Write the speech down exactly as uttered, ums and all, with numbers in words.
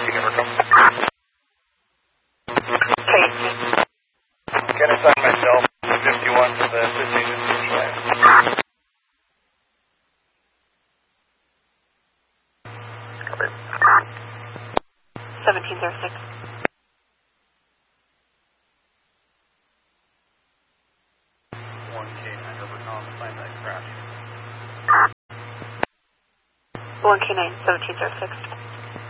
you can recover. Okay. Can I sign myself? fifty-one to the fifteen. seventeen zero six. one K nine over Tom, find that crash. one K nine, seventeen zero six.